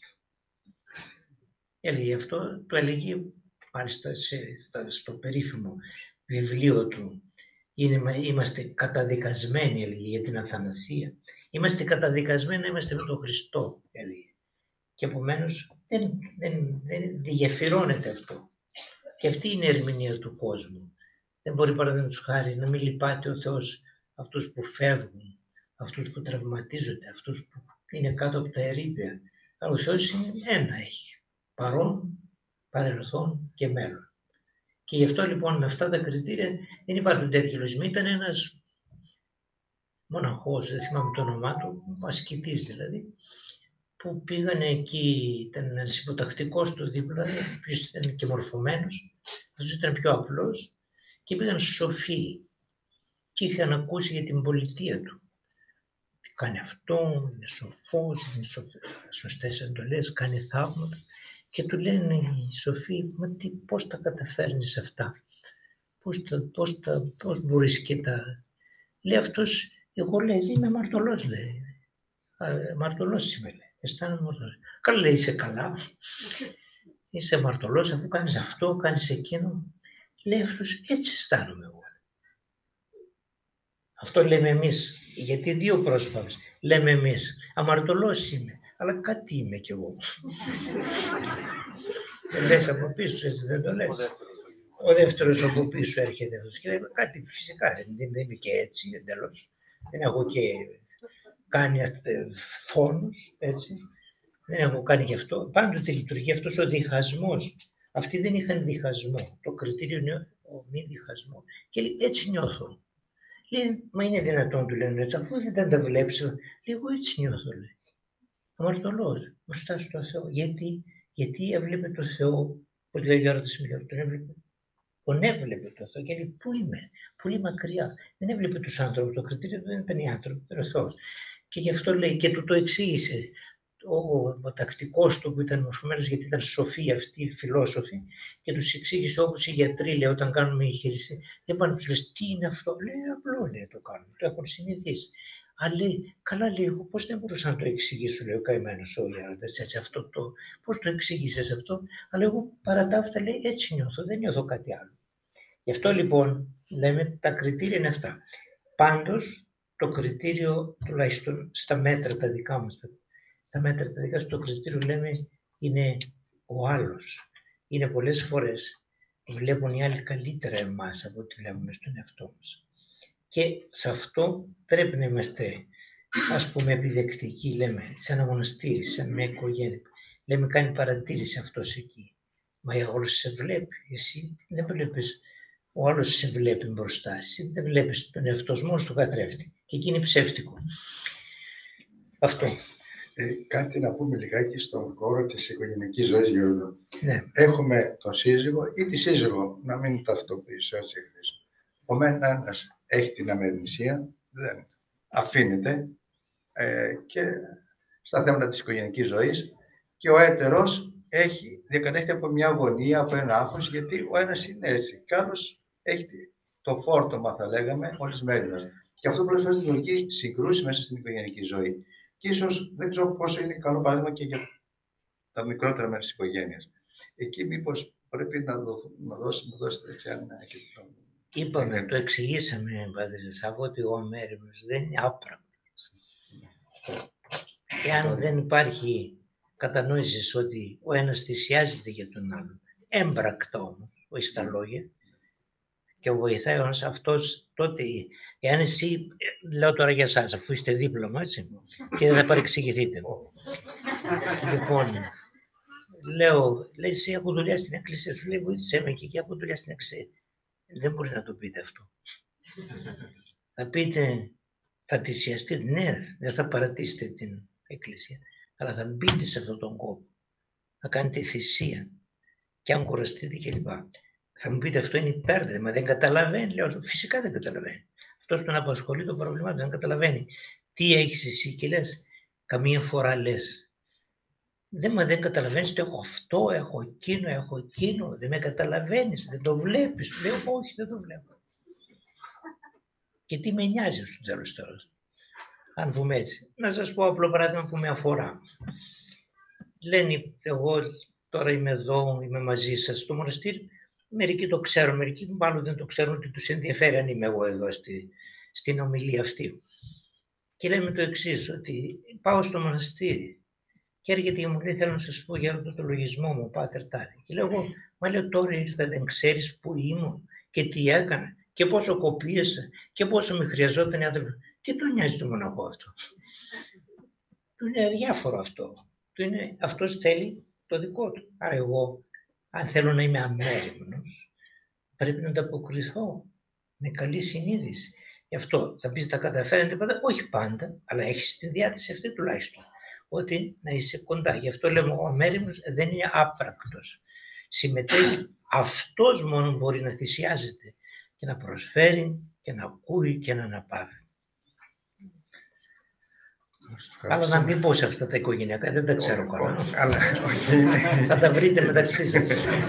Έλεγε αυτό, το έλεγε μάλιστα σε, στα, στο περίφημο βιβλίο του. Είναι, είμαστε καταδικασμένοι, έλεγε, για την αθανασία. Είμαστε καταδικασμένοι να είμαστε με τον Χριστό, έλεγε. Και επομένως δεν, δεν, δεν διεφυρώνεται αυτό. Και αυτή είναι η ερμηνεία του κόσμου. Δεν μπορεί παραδείγματος χάρη να μην λυπάται ο Θεός αυτούς που φεύγουν, αυτούς που τραυματίζονται, αυτούς που είναι κάτω από τα ερείπια. Αλλά ο Θεός είναι ένα έχει. Παρόν, παρελθόν και μέλλον. Και γι' αυτό λοιπόν με αυτά τα κριτήρια δεν υπάρχουν τέτοιοι λογισμοί. Ήταν ένας μοναχός, δεν θυμάμαι το όνομά του, ασκητής δηλαδή, που πήγανε εκεί, ήταν ένας υποτακτικός του δίπλα, οποίος ήταν και μορφωμένος, αυτός ήταν πιο απλός, και πήγαν σοφοί και είχαν ακούσει για την πολιτεία του. Κάνει αυτό, είναι σοφός, είναι σωστές εντολές, κάνει θαύματα. Και του λένε οι σοφοί, μα τι, πώς τα καταφέρνεις αυτά, πώς, τα, πώς, τα, πώς μπορείς και τα... Λέει αυτός, εγώ λέει, είμαι αμαρτωλός, λέει. Αμαρτωλός είμαι, λέει. Αισθάνομαι αμαρτωλός. Καλά, λέει, είσαι καλά. Είσαι αμαρτωλός αφού κάνεις αυτό, κάνεις εκείνο. Λέει αυτός, έτσι αισθάνομαι εγώ. Αυτό λέμε εμείς, γιατί δύο πρόσωπα λέμε εμείς, αμαρτωλός είμαι. Αλλά κάτι είμαι κι εγώ. Δεν λες από πίσω, έτσι δεν το λες. Ο δεύτερος από πίσω έρχεται και λέει κάτι φυσικά, δεν, δεν είμαι και έτσι εντελώς. Δεν έχω και κάνει φόνους, έτσι. Δεν έχω κάνει γι' αυτό. Πάντοτε λειτουργεί αυτός ο διχασμός. Αυτοί δεν είχαν διχασμό. Το κριτήριο είναι ο μη διχασμό. Και λέει έτσι νιώθω. Λέει, μα είναι δυνατόν, του λένε έτσι, αφού δεν τα βλέπεις. Λέει, εγώ έτσι νιώθω, λέει. Αμαρτωλός, μπροστά στο Θεό. Γιατί, γιατί έβλεπε το Θεό, όπως λέει ο Γιώργος Μιλιόρ, τον έβλεπε. Τον έβλεπε το Θεό και λέει, πού είμαι, πολύ μακριά. Δεν έβλεπε τους άνθρωπους, το κριτήριο δεν ήταν οι άνθρωποι, ήταν ο Θεός. Και γι' αυτό λέει, και του το εξήγησε ο, ο τακτικός του που ήταν μορφωμένος, γιατί ήταν σοφοί αυτοί οι φιλόσοφοι, και τους εξήγησε όπως οι γιατροί, λέει, όταν κάνουμε εγχείρηση, δεν πάνε τους λες, τι είναι αυτό, λέει, απλό, λέει, το κάνουμε, το έχουν συνηθίσει. Αλλά λέει, καλά, λέει, εγώ πώς δεν μπορούσα να το εξηγήσω, λέει ο καημένος ο Γέροντας, έτσι, αυτό το, πώς το εξήγησες αυτό, αλλά εγώ παρά τα αυτά, λέει, έτσι νιώθω, δεν νιώθω κάτι άλλο. Γι' αυτό λοιπόν λέμε τα κριτήρια είναι αυτά. Πάντως το κριτήριο, τουλάχιστον στα μέτρα τα δικά μας, στα μέτρα τα δικά μας, το κριτήριο λέμε είναι ο άλλος. Είναι πολλές φορές βλέπουν οι άλλοι καλύτερα εμάς από ό,τι βλέπουμε στον εαυτό μας. Και σε αυτό πρέπει να είμαστε, ας πούμε, επιδεκτικοί, λέμε, σε ένα μοναστήρι, σε μια οικογένεια. Λέμε, κάνει παρατήρηση αυτός εκεί. Μα ο άλλος σε βλέπει, εσύ δεν βλέπεις. Ο άλλος σε βλέπει μπροστά, εσύ δεν βλέπεις τον εαυτό σου, μόνο στο καθρέφτη. Και εκεί είναι ψεύτικο. Αυτό. Ε, κάτι να πούμε λιγάκι στον χώρο της οικογενειακής ζωής, Γιώργο. Ναι. Έχουμε τον σύζυγο ή τη σύζυγο, να μην ταυτοποιήσω έτσι χρήσω. Ο μεν ένας έχει την αμεριμνησία, δεν αφήνεται ε, και στα θέματα της οικογενειακής ζωής, και ο έτερος έχει, διακατέχεται από μια αγωνία, από ένα άγχος, γιατί ο ένας είναι έτσι. Κι άλλος έχει το φόρτωμα, θα λέγαμε, όλες μέρες. Και αυτό πολλές φορές δημιουργεί συγκρούσεις μέσα στην οικογενειακή ζωή. Και ίσως δεν ξέρω πόσο είναι καλό παράδειγμα και για τα μικρότερα μέρη της οικογένειας. Εκεί μήπως πρέπει να, δώσ, να, δώσ, να δώσετε έτσι αν έχετε το... Είπαμε, ναι. Το εξηγήσαμε, Πατρίδα Σάββο, ότι ο αμέριμνος δεν είναι άπραγμα. Εάν δεν υπάρχει κατανόηση ότι ο ένας θυσιάζεται για τον άλλον, έμπρακτα όμως, όχι στα λόγια, και βοηθάει ο ένας αυτός, τότε, εάν εσύ, λέω τώρα για εσάς, αφού είστε δίπλα μου, έτσι, και δεν θα παρεξηγηθείτε. Λοιπόν, λέω, λέει, εσύ έχω δουλειά στην εκκλησία, σου λέει, βοήθησέ με και εκεί έχω δουλειά στην εκκλησία. Δεν μπορεί να το πείτε αυτό. Θα πείτε, θα θυσιαστείτε, ναι, δεν θα παρατήσετε την εκκλησία, αλλά θα μπείτε σε αυτόν τον κόπο, θα κάνετε θυσία και αν κουραστείτε κλπ. Θα μου πείτε αυτό είναι υπέρ, μα δεν καταλαβαίνει. Λέω, φυσικά δεν καταλαβαίνει. Αυτός τον απασχολεί το πρόβλημά του, δεν καταλαβαίνει. Τι έχεις εσύ και λες, καμία φορά λες. Δεν, μα δεν καταλαβαίνεις, έχω αυτό, έχω εκείνο, έχω εκείνο, δεν με καταλαβαίνεις, δεν το βλέπεις. Λέω, όχι, δεν το βλέπω. Και τι με νοιάζει στο τέλος τώρα. Αν πούμε έτσι. Να σας πω απλό παράδειγμα που με αφορά. Λένε, εγώ τώρα είμαι εδώ, είμαι μαζί σας στο μοναστήρι. Μερικοί το ξέρουν, μερικοί μάλλον δεν το ξέρουν, ότι τους ενδιαφέρει αν είμαι εγώ εδώ στη, στην ομιλία αυτή. Και λέμε το εξής, ότι πάω στο μοναστήρι και έρχεται και μου λέει, θέλω να σας πω για το λογισμό μου, πάτερ τάδε. Και λέω εγώ, μα λέω τώρα ήρθα, δεν ξέρεις που ήμουν και τι έκανα και πόσο κοπίασα και πόσο με χρειαζόταν οι άνθρωποι. Τι του νοιάζει το μοναχό αυτό. Του είναι αδιάφορο αυτό. Του είναι, αυτός θέλει το δικό του. Άρα εγώ, αν θέλω να είμαι αμέριμνος, πρέπει να ανταποκριθώ με καλή συνείδηση. Γι' αυτό θα πεις τα καταφέρετε πάντα, όχι πάντα, αλλά έχεις τη διάθεση αυτή τουλάχιστον. Ότι να είσαι κοντά. Γι' αυτό λέμε ο αμέριμνος δεν είναι άπρακτος. Συμμετέχει, αυτός μόνο μπορεί να θυσιάζεται και να προσφέρει και να ακούει και να αναπαύει. Αλλά να μην πω σε αυτά τα οικογενειακά, δεν τα ξέρω καλά. Θα τα βρείτε μεταξύ σας.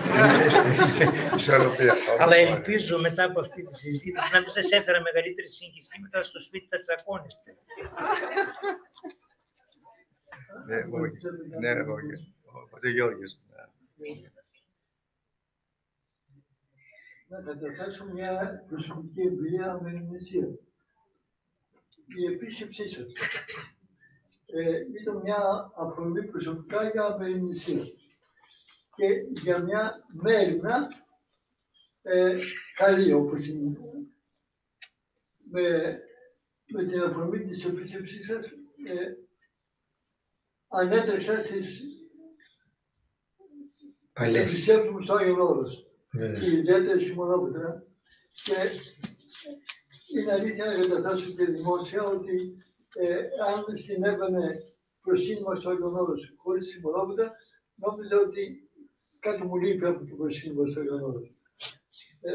Αλλά ελπίζω μετά από αυτή τη συζήτηση να μην σας έφερα μεγαλύτερη σύγχυση και μετά στο σπίτι θα τσακώνεστε. Ναι, όχι. Ναι, όχι. Ο Γιώργος. Να καταθέσω μια προσωπική εμπειρία με αμνησία. Η επίσκεψή σας ε, ήταν μια αφορμή προσωπικά για αμεριμνησία και για μια μέρημνα ε, καλή όπως είναι. Με, με την αφορμή της επίσκεψής σας ε, ανέτρεξα στις επισκέψεις μου στο Άγιον Όρος και ιδιαίτερα Σιμωνόπετρα και είναι αλήθεια να καταθέσω και δημόσια ότι ε, αν συνέβαινε προσκύνημα στο Άγιον Όρος χωρίς Σιμωνόπετρα, νόμιζα ότι κάτι μου λείπει από το προσκύνημα στο Άγιον Όρος. Ε,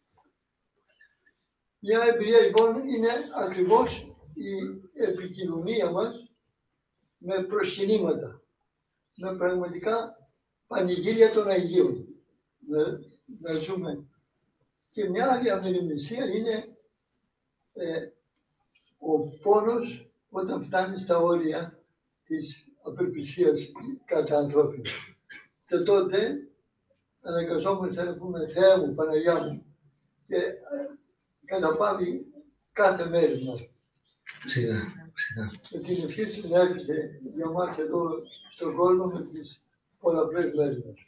μια εμπειρία λοιπόν είναι ακριβώς η επικοινωνία μας με προσκυνήματα, με πραγματικά πανηγύρια των Αγίων. Να, να ζούμε. Και μια άλλη αμεριμνησία είναι ε, ο πόνος όταν φτάνει στα όρια της απελπισίας κατά ανθρώπινο. Και τότε αναγκαζόμαστε να πούμε Θεέ μου, Παναγιά μου και ε, καταπάβει κάθε μέρη μας. Σιγά, σιγά. Με την ευχή της να έρχεται για μας εδώ στον κόσμο με τις πολλαπλές μέρες μας.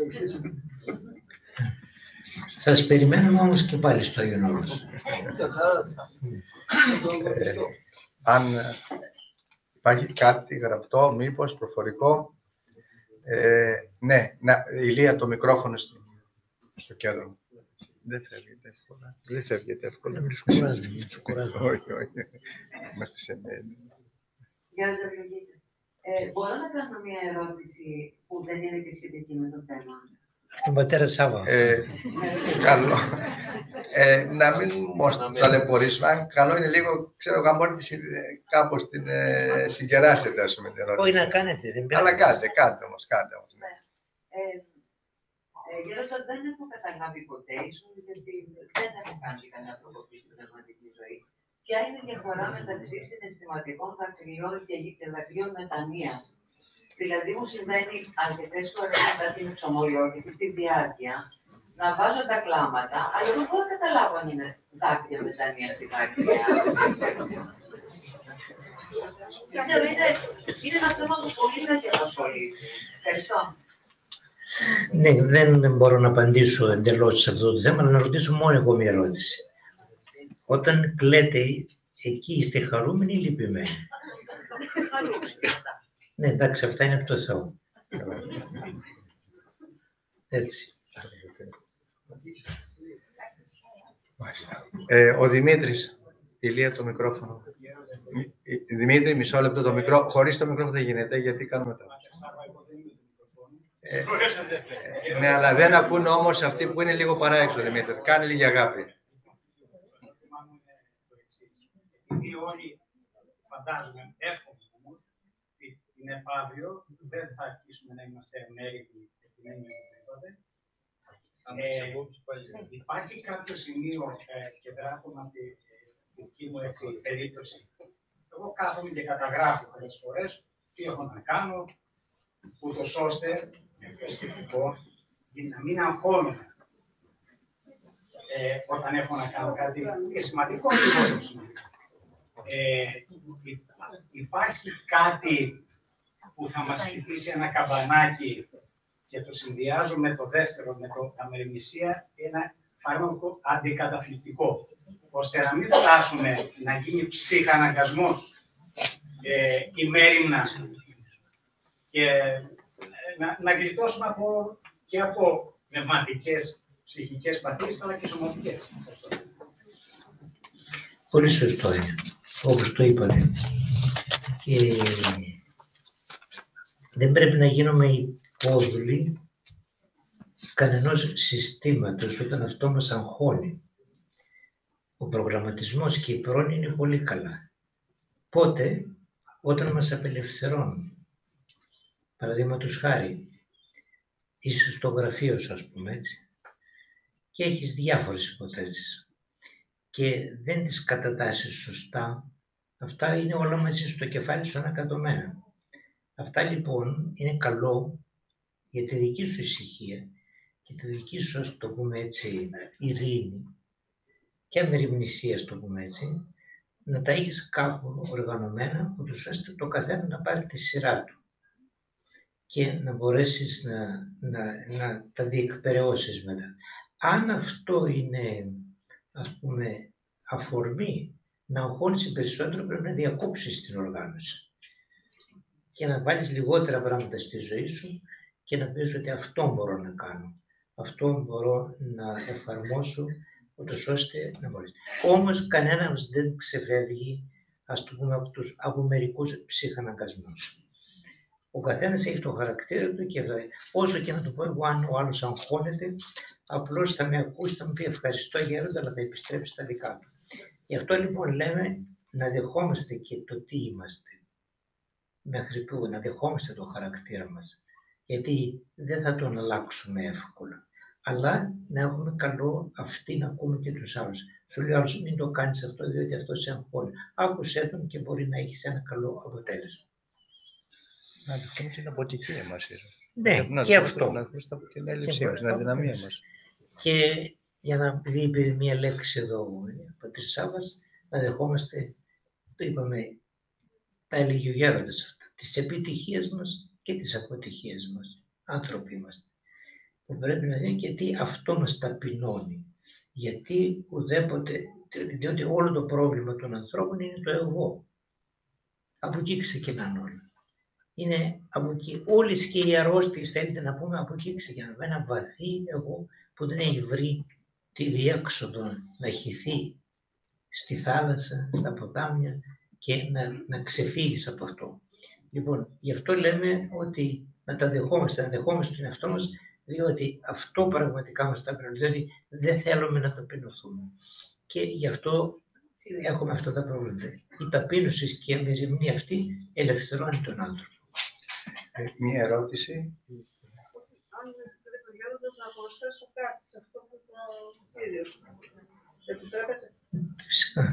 Σας περιμένουμε όμως και πάλι στο Άγιον Όρος. Ε, αν υπάρχει κάτι γραπτό, μήπως προφορικό. Ε, ναι, να, Ηλία, το μικρόφωνο στο, στο κέντρο. Δεν φεύγεται εύκολα. Δεν φεύγεται εύκολα. Δεν τους κουράζει, δεν τους κουράζει. Όχι, όχι. Με τις εμένει. Για να ευλογείτε. Ε, μπορώ να κάνω μια ερώτηση που δεν είναι και σχετική με το θέμα. Τον πατέρα Σάβα. Ε, καλό. Ε, να μην μας ταλαιπωρήσουμε. Καλό είναι λίγο, ξέρω εγώ, αν κάπως την ε, συγκεράσετε, ας πούμε, την ερώτηση. Όχι να κάνετε, δεν πειράζει. Αλλά κάντε, κάντε όμως, κάντε όμως. Ναι. Ε, ε, Γέροντα, δεν έχω καταλάβει ποτέ, ίσως γιατί δεν έχω κάνει καμιά προβολή στην πνευματική ζωή. Ποια είναι η διαφορά μεταξύ συναισθηματικών δακρυών και δακρυών μετανοίας? Δηλαδή, μου συμβαίνει αρκετές φορές μετά την εξομολόγηση στη διάρκεια να βάζω τα κλάματα, αλλά δεν μπορώ να καταλάβω αν είναι δάκρυα μετανοίας ή δάκρυα. Δεν ξέρω, είναι, είναι ένα θέμα που πολύ με έχει απασχολήσει. Ευχαριστώ. Ναι, δεν μπορώ να απαντήσω εντελώς σε αυτό το θέμα, αλλά να ρωτήσω μόνο εγώ μια ερώτηση. Όταν κλαίτε, εκεί είστε χαρούμενοι ή λυπημένοι? Ναι, εντάξει, αυτά είναι από το Θεό. Έτσι. Ε, ο Δημήτρης, Ηλία, το μικρόφωνο. Δημήτρη, μισό λεπτό το μικρό. Χωρίς το μικρόφωνο δεν γίνεται, γιατί κάνουμε τα. Ε, ε, ναι, αλλά δεν ακούν όμως αυτοί που είναι λίγο παράεξω, Δημήτρη. Κάνε λίγη αγάπη. Επειδή όλοι φαντάζομαι, εύχομαι όμως, την επαύριο δεν θα αρχίσουμε να είμαστε μέρη ε, υπάρχει κάποιο σημείο ε, και δράτω από τη δική μου έτσι, περίπτωση. Εγώ κάθομαι και καταγράφω πολλές φορές τι έχω να κάνω, ούτως ώστε με πιο σκεπτικό να μην αγχώνομαι ε, όταν έχω να κάνω κάτι και σημαντικό και λιγότερο σημαντικό. Ε, υπάρχει κάτι που θα μας χτυπήσει ένα καμπανάκι και το συνδυάζω με το δεύτερο, με το αμεριμνησία, ένα φάρμακο αντικαταθλιπτικό, ώστε να μην φτάσουμε να γίνει ψυχαναγκασμός ε, η μέριμνα και να, να γλιτώσουμε από, και από πνευματικές, ψυχικές παθήσεις, αλλά και σωματικές. Πολύ σωστό είναι, όπως το είπατε. Και δεν πρέπει να γίνουμε υπόδουλοι κανενός συστήματος όταν αυτό μας αγχώνει. Ο προγραμματισμός και η πρόνοια είναι πολύ καλά. Πότε, όταν μας απελευθερώνουν. Παραδείγματος χάρη, είσαι στο γραφείο σου, ας πούμε έτσι, και έχεις διάφορες υποθέσεις και δεν τις κατατάσσεις σωστά, αυτά είναι όλα μαζί στο κεφάλι σου ανακατωμένα. Αυτά λοιπόν είναι καλό για τη δική σου ησυχία και τη δική σου, ας το πούμε έτσι, ειρήνη και αμεριμνησία, ας το πούμε έτσι, να τα έχεις κάπου οργανωμένα, ούτως ώστε το καθένα να πάρει τη σειρά του και να μπορέσεις να, να, να τα διεκπεραιώσεις μετά. Αν αυτό είναι, ας πούμε, αφορμή να αγχώνεσαι περισσότερο, πρέπει να διακόψεις την οργάνωση και να βάλεις λιγότερα πράγματα στη ζωή σου και να πεις ότι αυτό μπορώ να κάνω, αυτό μπορώ να εφαρμόσω, ούτως ώστε να μπορείς. Όμως κανένας δεν ξεφεύγει, ας το πούμε, από, τους, από μερικούς ψυχαναγκασμούς. Ο καθένας έχει το χαρακτήρα του και όσο και να το πω εγώ, αν ο άλλος αγχώνεται, απλώς θα με ακούσει, θα μου πει ευχαριστώ γέροντα, αλλά θα επιστρέψει στα δικά του. Γι' αυτό λοιπόν λέμε να δεχόμαστε και το τι είμαστε. Μέχρι που να δεχόμαστε το χαρακτήρα μας. Γιατί δεν θα τον αλλάξουμε εύκολα. Αλλά να έχουμε καλό αυτή να ακούμε και τους άλλους. Σου λέει άλλος, μην το κάνεις αυτό, διότι αυτό σε αγχώνει. Άκουσέ τον και μπορεί να έχεις ένα καλό αποτέλεσμα. Να δεχτούμε την αποτυχία μας. Ναι, να και αυτό. Να δεχτούμε την έλλειψή μας, την αδυναμία μας. Και για να πει μία λέξη εδώ, ο πατήρ Σάββας, να δεχόμαστε, το είπαμε, τα έλεγε ο γέροντας αυτά, τις επιτυχίες μας και τις αποτυχίες μας. Άνθρωποι είμαστε. Που πρέπει να δει και τι αυτό μας ταπεινώνει. Γιατί ουδέποτε, διότι όλο το πρόβλημα των ανθρώπων είναι το εγώ. Από εκεί ξεκινάνε όλα. Είναι από εκεί, όλες και οι αρρώστιες, θέλετε να πούμε, από εκεί ξεκινάνε. Ένα βαθύ εγώ που δεν έχει βρει τη διέξοδο να χυθεί στη θάλασσα, στα ποτάμια και να, να ξεφύγεις από αυτό. Λοιπόν, γι' αυτό λέμε ότι να τα δεχόμαστε, να δεχόμαστε τον εαυτό μας, διότι αυτό πραγματικά μας ταπεινώνει, διότι δεν θέλουμε να ταπεινωθούμε. Και γι' αυτό έχουμε αυτά τα προβλήματα. Η ταπείνωση και η αμεριμνή αυτή ελευθερώνει τον άνθρωπο. Ε, μία ερώτηση. Αν με επιτρέπει ο Γέροντας να προσθέσω κάτι σε αυτό που το κύριο. Επιτρέπετε. Φυσικά.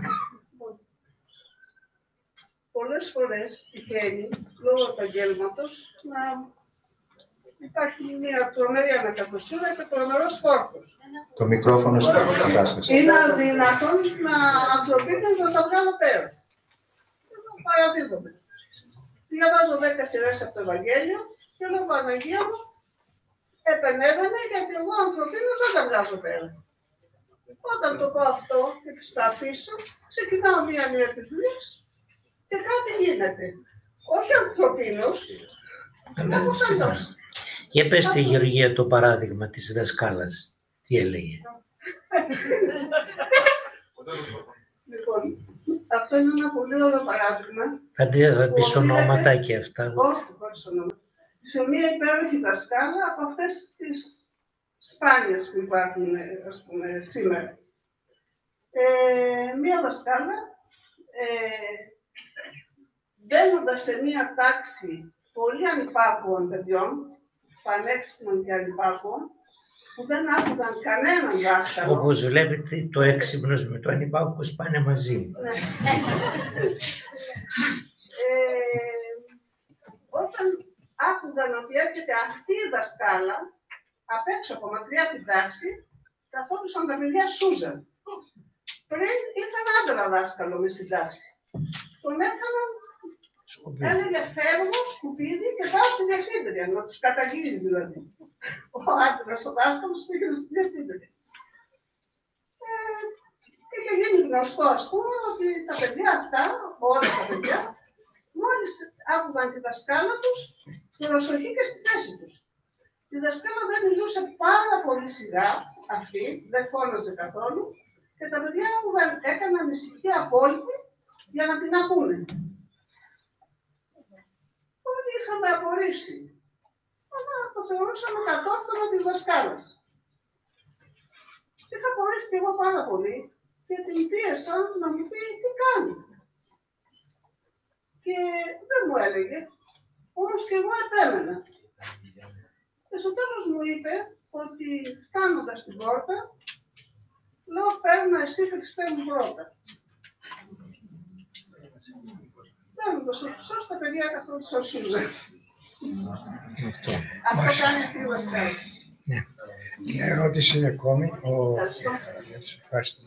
Πολλές φορές τυχαίνει, λόγω επαγγέλματος, να υπάρχει μια τρομερή ανακατοσύνη και τρομερός φόρτος. Το μικρόφωνο στο κατάσταση. Είναι αδυνατόν να ανθρωπίνες να τα βγάλω πέρα. Παραδίδομαι. Διαβάζω δέκα σειρές από το Ευαγγέλιο και λέω Παναγία μου, επενέβαινε γιατί εγώ ανθρωπίνως δεν τα βγάζω πέρα. Όταν το πω αυτό και τα αφήσω, ξεκινάω μία νέα επιφυλής και κάτι γίνεται. Όχι ανθρωπίνως, αλλά όπως αλλιώς. Για πέστε Γεωργία το παράδειγμα της δασκάλας. Τι έλεγε. Λοιπόν, Αυτό είναι ένα πολύ ωραίο παράδειγμα. Θα πει, θα πεις Που ονόματα οφείλεται- και αυτά. Όχι, χωρίς ονόματα. Σε μία υπέροχη δασκάλα από αυτές τις σπάνιες που υπάρχουν, ε, ας πούμε, σήμερα. Ε, μία δασκάλα, ε, μπαίνοντας σε μία τάξη πολύ ανυπάκουων παιδιών, πανέξυπνων και ανυπάκουων, που δεν άκουγαν κανέναν δάσκαλο. Όπως βλέπετε, το έξυπνος με το ανυπάκουος πάνε μαζί. Ναι. ε, όταν άκουγαν ότι έρχεται αυτή η δασκάλα, απ' έξω από μακριά από την τάξη, καθόντουσαν τα παιδιά σούζαν. Πριν ήταν άντρα δάσκαλο μες στην τάξη. Τον έκαναν, έλεγε φεύγω, σκουπίδι και πάω στη διευθύντρια, να τους καταγγείλει δηλαδή. Ο άντρας ο δάσκαλος πήγαινε στη διευθύντρια. Ε, είχε γίνει γνωστό, ας πούμε, ότι τα παιδιά αυτά, όλα τα παιδιά, μόλις άκουγαν τη δασκάλα τους, προσοχή και στη θέση τους. Η δασκάλα δεν μιλούσε πάρα πολύ σιγά, αυτή, δεν φώναζε καθόλου, και τα παιδιά άκουγαν, έκαναν ησυχία απόλυτη για να την ακούνε. Όλοι είχαμε απορρίψει, αλλά το θεωρούσαμε κατόρθωμα της δασκάλας. Είχα απορρίψει και εγώ πάρα πολύ και την πίεσα να μου πει τι κάνει. Και δεν μου έλεγε, όμως και εγώ επέμενα. Και στο τέλος μου είπε ότι φτάνοντας στην πόρτα, λέω παίρνα εσύ και τις παίρνουν πρώτα. Παίρνοντας το σως, τα παιδιά καθόντουσαν σούζα. Αυτό. Αυτό κάνει αυτή η δασκάλα. Ναι. Μια ερώτηση είναι ακόμη. Ο... Ευχαριστώ. Ευχαριστώ.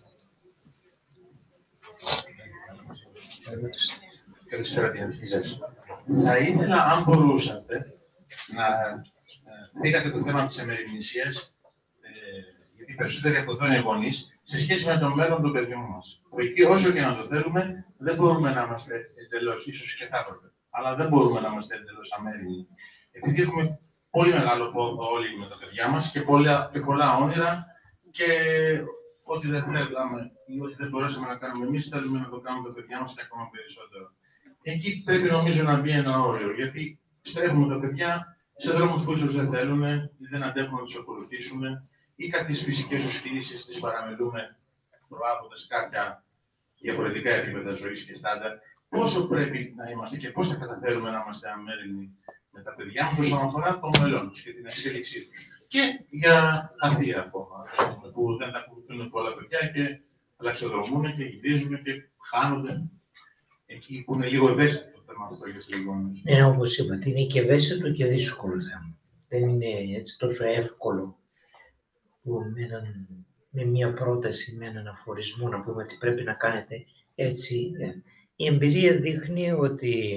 Ερώτηση. Καλησπέρα, κύριε σας. Θα ήθελα, αν μπορούσατε, να θίγατε το θέμα της εμεριμνησίας, ε, γιατί οι περισσότεροι από εδώ είναι γονείς, σε σχέση με το μέλλον των παιδιών μας. Που εκεί, όσο και να το θέλουμε, δεν μπορούμε να είμαστε εντελώς, ίσως και θα έπρεπε, αλλά δεν μπορούμε να είμαστε εντελώς αμέριμνοι. Επειδή έχουμε πολύ μεγάλο πόθο όλοι με τα παιδιά μας και πολλά, και πολλά όνειρα και ό,τι δεν θέλαμε ή ό,τι δεν μπορέσαμε να κάνουμε εμείς, θέλουμε να το κάνουμε τα παιδιά μας και ακόμα περισσότερο. Εκεί πρέπει νομίζω να μπει ένα όριο, γιατί στρέφουμε τα παιδιά σε δρόμους που ίσως δεν θέλουν ή δεν αντέχουν να τους ακολουθήσουν ή κάποιες φυσικές τους κινήσεις τις παραμελούμε προάγοντας κάποια διαφορετικά επίπεδα ζωής και στάνταρ. Πόσο πρέπει να είμαστε και πώς θα καταφέρουμε να είμαστε αμέριμνοι με τα παιδιά μας όσον αφορά το μέλλον τους και την εξέλιξή τους. Και για τα θεία ακόμα, που δεν τα ακολουθούν πολλά παιδιά και αλλαξοδρομούν και γυρίζουν και χάνονται. Εκεί που είναι λίγο ευαίσθητο το θέμα αυτό για τους γονείς. Είναι όπως είπατε, είναι και ευαίσθητο και δύσκολο θέμα. Δεν είναι έτσι τόσο εύκολο που με, έναν, με μια πρόταση, με έναν αφορισμό να πούμε ότι πρέπει να κάνετε έτσι. Η εμπειρία δείχνει ότι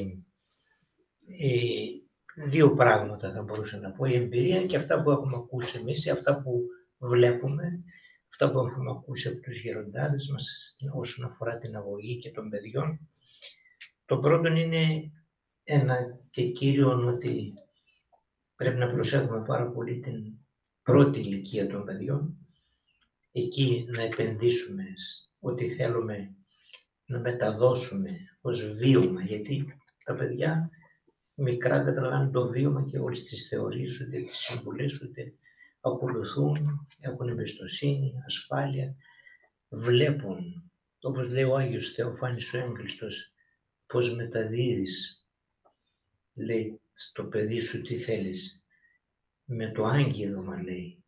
ε, δύο πράγματα θα μπορούσα να πω. Η εμπειρία και αυτά που έχουμε ακούσει εμείς, αυτά που βλέπουμε, αυτά που έχουμε ακούσει από τους γεροντάδες μας όσον αφορά την αγωγή και των παιδιών. Το πρώτο είναι ένα και κύριο ότι πρέπει να προσέχουμε πάρα πολύ την πρώτη ηλικία των παιδιών. Εκεί να επενδύσουμε ό,τι θέλουμε να μεταδώσουμε ως βίωμα, γιατί τα παιδιά μικρά καταλαβαίνουν το βίωμα και όλες τις θεωρίες, ούτε τις συμβουλές, ούτε ακολουθούν, έχουν εμπιστοσύνη, ασφάλεια, βλέπουν, όπως λέει ο Άγιος Θεοφάνης ο Έγκλειστος, πώς μεταδίδεις, λέει, στο παιδί σου τι θέλεις, με το άγγιγμα, λέει,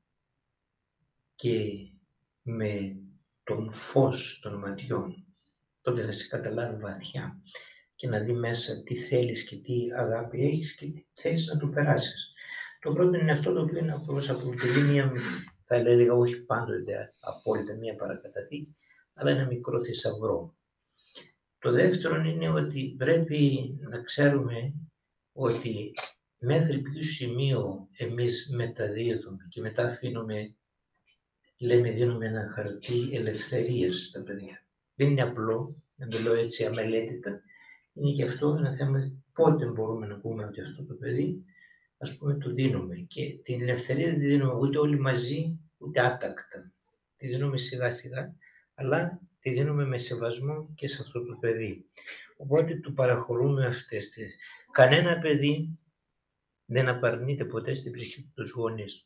και με τον φως των ματιών, τότε θα σε καταλάβει βαθιά και να δει μέσα τι θέλεις και τι αγάπη έχεις και τι θέλεις να του περάσεις. Το πρώτο είναι αυτό το οποίο είναι απλώς αποτελεί μια, θα έλεγα όχι πάντοτε απόλυτα μια παρακαταθήκη, αλλά ένα μικρό θησαυρό. Το δεύτερο είναι ότι πρέπει να ξέρουμε ότι μέχρι ποιο σημείο εμείς μεταδίδουμε και μετά αφήνουμε, λέμε δίνουμε ένα χαρτί ελευθερίας στα παιδιά. Δεν είναι απλό, να το λέω έτσι αμελέτητα, είναι και αυτό ένα θέμα πότε μπορούμε να πούμε ότι αυτό το παιδί, ας πούμε, το δίνουμε. Και την ελευθερία δεν τη δίνουμε ούτε όλοι μαζί, ούτε άτακτα. Τη δίνουμε σιγά σιγά, αλλά τη δίνουμε με σεβασμό και σε αυτό το παιδί. Οπότε του παραχωρούμε αυτές τις... Κανένα παιδί δεν απαρνείται ποτέ στην ψυχή του τους γονείς.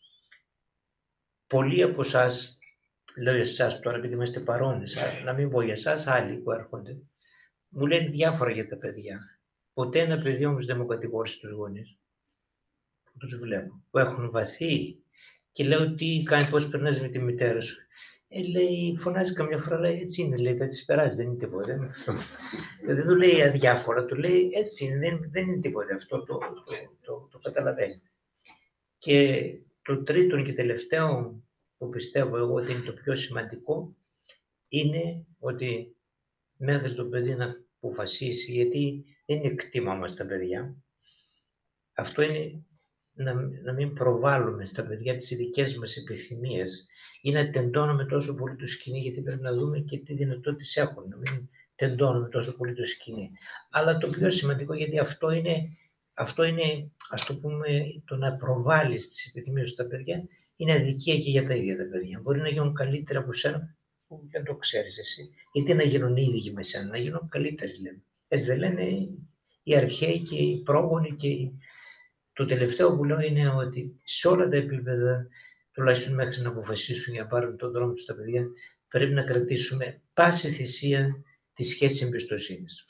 Πολλοί από εσάς, λέω εσάς τώρα επειδή είμαστε παρόντες, να μην πω για εσάς, άλλοι που έρχονται, μου λένε διάφορα για τα παιδιά. Ποτέ ένα παιδί όμως δεν μου κατηγόρησε τους γονείς. Που τους βλέπω, που έχουν βαθύ και λέω τι κάνει, πώς περνάς με τη μητέρα σου. Ε, λέει, φωνάζει καμιά φορά, λέει, έτσι είναι, λέει, θα της περάσει, δεν είναι τίποτα. Δεν του λέει αδιάφορα, του λέει έτσι είναι, δεν, δεν είναι τίποτα αυτό, το, το, το, το καταλαβαίνει. Και το τρίτο και τελευταίο που πιστεύω εγώ ότι είναι το πιο σημαντικό, είναι ότι μέχρι το παιδί να αποφασίσει, γιατί δεν είναι κτήμα μας τα παιδιά, αυτό είναι να, να μην προβάλλουμε στα παιδιά τις ειδικές μας επιθυμίες ή να τεντώνουμε τόσο πολύ το σκηνή, γιατί πρέπει να δούμε και τι δυνατότητες έχουν, να μην τεντώνουμε τόσο πολύ το σκηνή. Αλλά το πιο σημαντικό, γιατί αυτό είναι, αυτό είναι ας το πούμε, το να προβάλλεις τις επιθυμίες στα παιδιά, είναι αδικία και για τα ίδια τα παιδιά. Μπορεί να γίνουν καλύτερα από σένα που δεν το ξέρεις εσύ. Γιατί να γίνουν οι ίδιοι με σένα, να γίνουν καλύτεροι λέμε. Έτσι δεν λένε οι αρχαίοι και οι πρόγονοι και οι... Το τελευταίο που λέω είναι ότι σε όλα τα επίπεδα, τουλάχιστον μέχρι να αποφασίσουν για να πάρουν τον δρόμο τους τα παιδιά, πρέπει να κρατήσουμε πάση θυσία τη σχέση εμπιστοσύνης.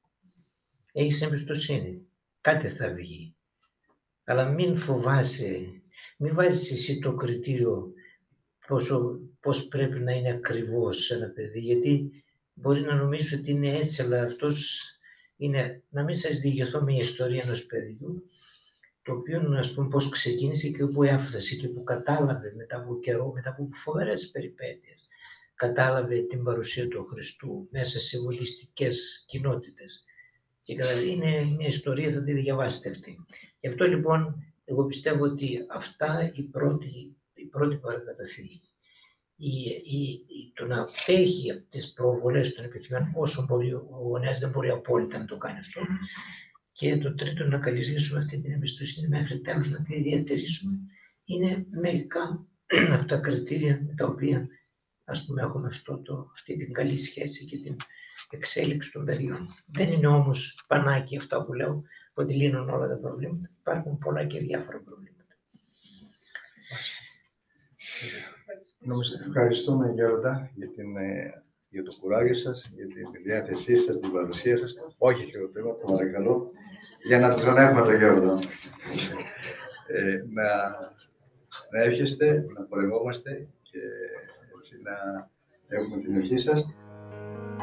Έχεις εμπιστοσύνη, κάτι θα βγει. Αλλά μην φοβάσαι, μην βάζεις εσύ το κριτήριο πόσο, πώς πρέπει να είναι ακριβώς ένα παιδί, γιατί μπορεί να νομίζει ότι είναι έτσι, αλλά αυτός είναι, να μην σας διηγηθώ μια ιστορία ενός παιδιού, το οποίο, να πούμε, πώς ξεκίνησε και όπου έφτασε και που κατάλαβε μετά από καιρό, μετά από φοβερές περιπέτειες, κατάλαβε την παρουσία του Χριστού μέσα σε βουδιστικές κοινότητες. Και είναι μια ιστορία, θα τη διαβάσετε αυτή. Γι' αυτό λοιπόν, εγώ πιστεύω ότι αυτά η πρώτη, η πρώτη παρακαταθήκη. Η, η, η, το να απέχει από τις προβολές των επιθυμιών όσο μπορεί, ο γονέας δεν μπορεί απόλυτα να το κάνει αυτό. Και το τρίτο, να καλλιεργήσουμε αυτή την εμπιστοσύνη μέχρι τέλους, να τη διατηρήσουμε. Είναι μερικά από τα κριτήρια με τα οποία, ας πούμε, έχουμε αυτό το, αυτή την καλή σχέση και την εξέλιξη των παιδιών. Δεν είναι όμως πανάκι αυτά που λέω, ότι λύνουν όλα τα προβλήματα. Υπάρχουν πολλά και διάφορα προβλήματα. Νομίζω, ευχαριστούμε Γέροντα για, την, για το κουράγιο σας, για τη διάθεσή σας, την παρουσία σας. Όχι χειρότερο, το παρακαλώ, για να το ξαναέχουμε το Γέροντα. Ε, να, να εύχεστε, να πορευόμαστε και έτσι να έχουμε την ευχή σας.